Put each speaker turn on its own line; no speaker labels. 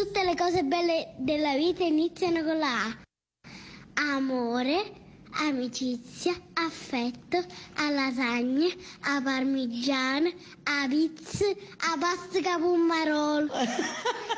tutte le cose belle della vita iniziano con la A. Amore, amicizia, affetto, a lasagne, a parmigiana, a pizza, a pasta capummarol.